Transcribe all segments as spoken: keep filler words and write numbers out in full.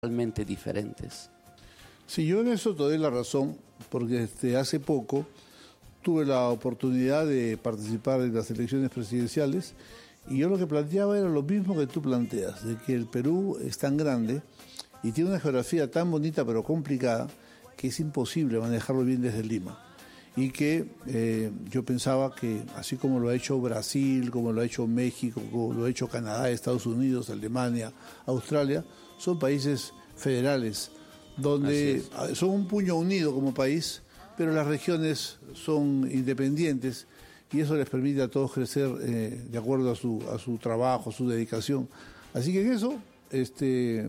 totalmente diferentes. Sí, yo en eso te doy la razón, porque desde hace poco tuve la oportunidad de participar en las elecciones presidenciales y yo lo que planteaba era lo mismo que tú planteas, de que el Perú es tan grande y tiene una geografía tan bonita pero complicada que es imposible manejarlo bien desde Lima. Y que eh, yo pensaba que así como lo ha hecho Brasil, como lo ha hecho México, como lo ha hecho Canadá, Estados Unidos, Alemania, Australia, son países federales donde son un puño unido como país, pero las regiones son independientes y eso les permite a todos crecer eh, de acuerdo a su, a su trabajo, a su dedicación. Así que en eso este,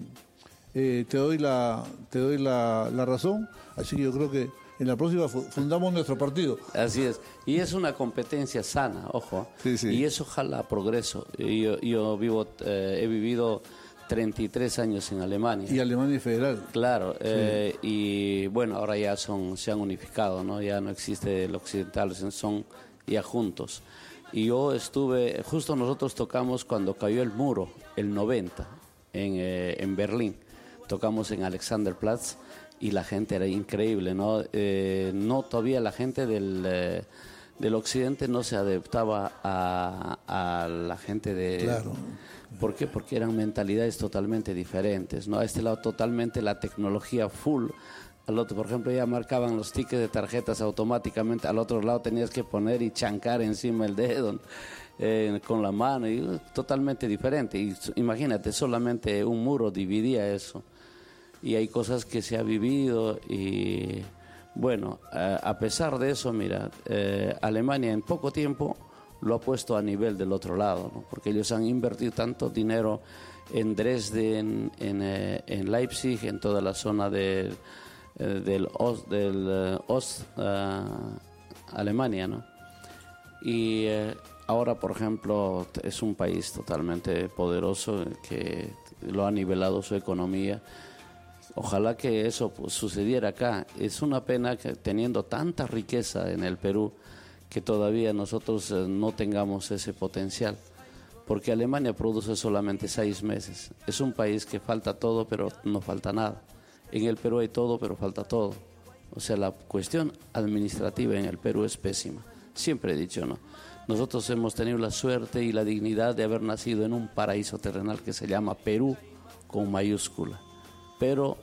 eh, te doy, la, te doy la, la razón, así que yo creo que en la próxima fundamos nuestro partido. Así es. Y es una competencia sana, ojo. Sí, sí. Y eso jala progreso. Yo, yo vivo, eh, he vivido treinta y tres años en Alemania. Y Alemania es federal. Claro. Sí. Eh, y bueno, ahora ya son, se han unificado, ¿no? Ya no existe el occidental, son ya juntos. Y yo estuve, justo nosotros tocamos cuando cayó el muro, el noventa, en, eh, en Berlín. Tocamos en Alexanderplatz. Y la gente era increíble, ¿no? Eh, no todavía la gente del, eh, del occidente no se adaptaba a, a la gente de... Claro. ¿Por qué? Porque eran mentalidades totalmente diferentes, ¿no? A este lado totalmente la tecnología full, al otro, por ejemplo, ya marcaban los tickets de tarjetas automáticamente, al otro lado tenías que poner y chancar encima el dedo eh, con la mano, y uh, totalmente diferente. Y imagínate, solamente un muro dividía eso. Y hay cosas que se ha vivido y bueno, a, a pesar de eso, mira, eh, Alemania en poco tiempo lo ha puesto a nivel del otro lado, ¿no? Porque ellos han invertido tanto dinero en Dresden, en, eh, en Leipzig, en toda la zona de, eh, del Ost, del, uh, Ost uh, Alemania, ¿no? Y eh, ahora, por ejemplo, es un país totalmente poderoso que lo ha nivelado su economía. Ojalá que eso pues, sucediera acá. Es una pena que teniendo tanta riqueza en el Perú que todavía nosotros eh, no tengamos ese potencial, porque Alemania produce solamente seis meses. Es un país que falta todo pero no falta nada. En el Perú hay todo pero falta todo. O sea, la cuestión administrativa en el Perú es pésima. Siempre he dicho, ¿no? Nosotros hemos tenido la suerte y la dignidad de haber nacido en un paraíso terrenal que se llama Perú con mayúscula. Pero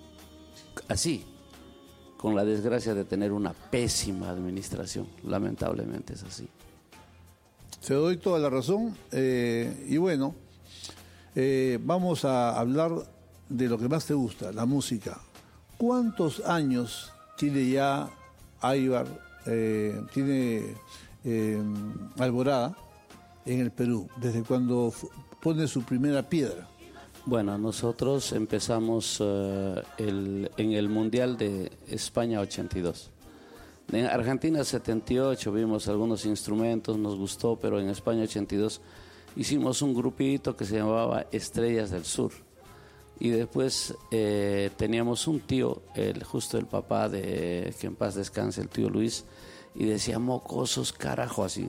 así, con la desgracia de tener una pésima administración, lamentablemente es así. Te doy toda la razón eh, y bueno, eh, vamos a hablar de lo que más te gusta, la música. ¿Cuántos años tiene ya Aybar, eh, tiene eh, Alborada en el Perú, desde cuando pone su primera piedra? Bueno, nosotros empezamos uh, el, en el Mundial de España ochenta y dos. En Argentina setenta y ocho vimos algunos instrumentos, nos gustó, pero en España ochenta y dos hicimos un grupito que se llamaba Estrellas del Sur. Y después eh, teníamos un tío, el, justo el papá de, que en paz descanse, el tío Luis, y decía, mocosos, carajo, así.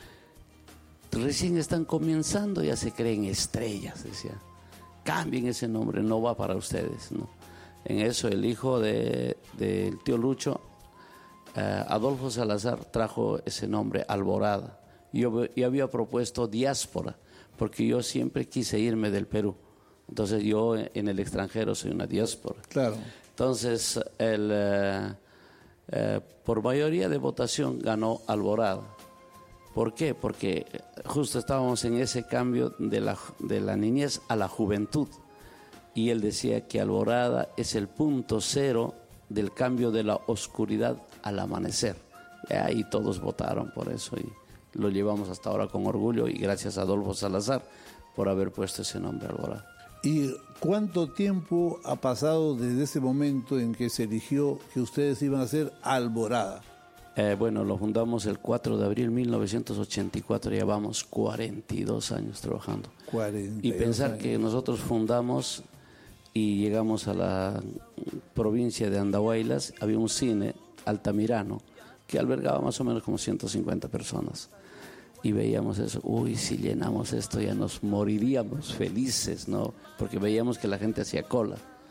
Recién están comenzando, ya se creen estrellas, decía. Cambien ese nombre, no va para ustedes, ¿no? En eso el hijo de, del tío Lucho, eh, Adolfo Salazar, trajo ese nombre, Alborada. Yo, yo había propuesto diáspora, porque yo siempre quise irme del Perú. Entonces yo en el extranjero soy una diáspora. Claro. Entonces, el, eh, eh, por mayoría de votación ganó Alborada. ¿Por qué? Porque justo estábamos en ese cambio de la, de la niñez a la juventud. Y él decía que Alborada es el punto cero del cambio de la oscuridad al amanecer. Y ahí todos votaron por eso y lo llevamos hasta ahora con orgullo y gracias a Adolfo Salazar por haber puesto ese nombre, Alborada. ¿Y cuánto tiempo ha pasado desde ese momento en que se eligió que ustedes iban a ser Alborada? Eh, bueno, lo fundamos el cuatro de abril de mil novecientos ochenta y cuatro, llevamos cuarenta y dos años trabajando. cuarenta y dos Y pensar años. que nosotros fundamos y llegamos a la provincia de Andahuaylas, había un cine, Altamirano, que albergaba más o menos como ciento cincuenta personas. Y veíamos eso, uy, si llenamos esto ya nos moriríamos felices, ¿no? Porque veíamos que la gente hacía cola.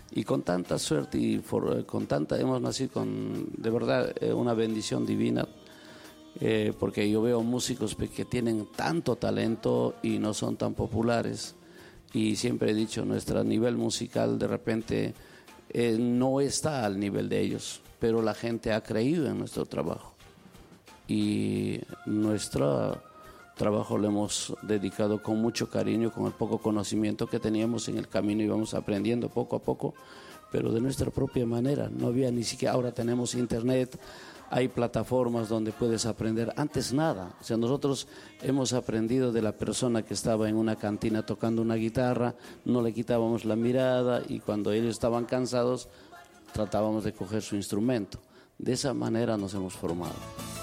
Y con tanta suerte y for, con tanta, hemos nacido con, de verdad, eh, una bendición divina, eh, porque yo veo músicos que tienen tanto talento y no son tan populares. Y siempre he dicho, nuestro nivel musical de repente eh, no está al nivel de ellos, pero la gente ha creído en nuestro trabajo. Y nuestro trabajo lo hemos dedicado con mucho cariño, con el poco conocimiento que teníamos en el camino, íbamos aprendiendo poco a poco, pero de nuestra propia manera. No había ni siquiera, ahora tenemos internet, hay plataformas donde puedes aprender, antes nada. O sea, nosotros hemos aprendido de la persona que estaba en una cantina tocando una guitarra, no le quitábamos la mirada y cuando ellos estaban cansados tratábamos de coger su instrumento. De esa manera nos hemos formado.